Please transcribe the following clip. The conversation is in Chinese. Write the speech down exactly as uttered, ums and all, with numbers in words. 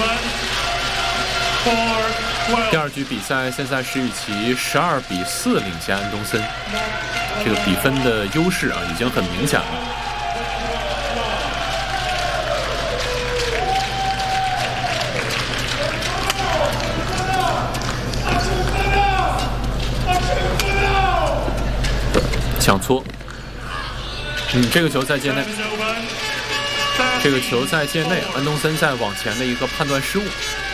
第二局比赛现在是预期十二比四领先安东森，这个比分的优势啊已经很明显了。抢搓，嗯，这个球在界内，这个球在界内，安东森在往前的一个判断失误。